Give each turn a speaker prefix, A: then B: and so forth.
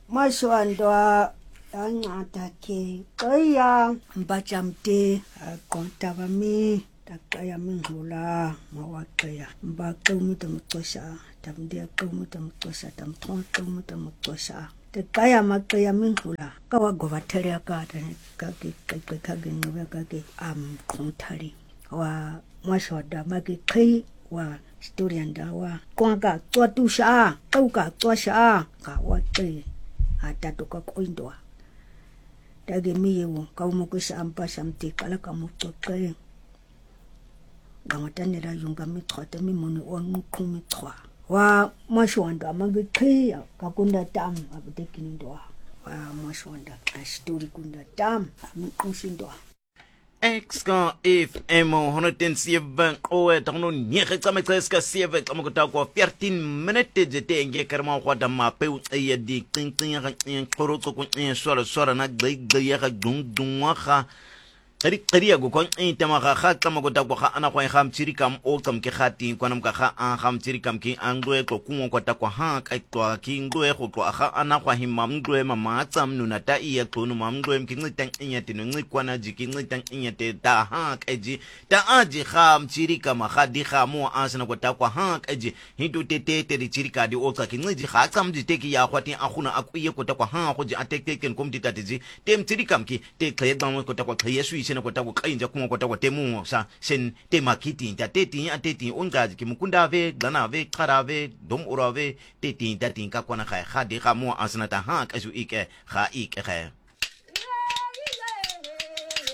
A: Mashwandwa yancada ke qeya mbajamte aqontaba mi taqaya mingula mawaqeya mbaqumuta muqosha tamde qumuta muqosha tamtonqumuta muqosha teqaya maqeya mingula kawagovathele akata kake kake ngoba kake amqonthali wa mashwada maki qhi wa story ndawa kwaka cwatusha qauka cwasha ka waqe atatoka koindwa dage miyewo kawumukusha ampasha mtikala kamucoqe ngamatanela yunga mixhwata mimoni onqumi xhwa wa mashwanda mangiqhiya kakunda tam abutekindwa wa mashwanda astori kunda tam amqoshindwa
B: Exka FM 107 oe tagno nyege tsame tseska 7 tsamo kota ko 14 minutes jete nge karma kwa da mapeu tsaye di qinqin ya qin qoro ko qin sora na gbe ya ga dung wa kha qari ya go kon intama ga tsamo kota ko ga ana kwa kham chirikam o tsam ke khati kwanam ka ga an kham chirikam ki an do ko kungo kota ko ha ka to ki ndo e go ga ana kwa himam ndo e mama tsam nuna ta iya to no mam ndo em ki ngitang inyate no ngikwana jiki ngitang inyate ta ha ka ji ta aji kham chirikam ga di khamo asana kota ko ha ka ji hindu tete di chirika di o tsa ki ngiji ga tsam ji te ki ya khwati a khuna a kuye kota ko ha go ji atek ken kom ditati ji tem chirikam ki te khle dang kota ko khle yesu isena kota ko kainja kuma kota ko temu sa sen te makiti ta teti ateti onga ki mukunda ve dana ve kharave dom urave teti tati ka kona kha di khamo asana ta ha ka ju ike kha ike kha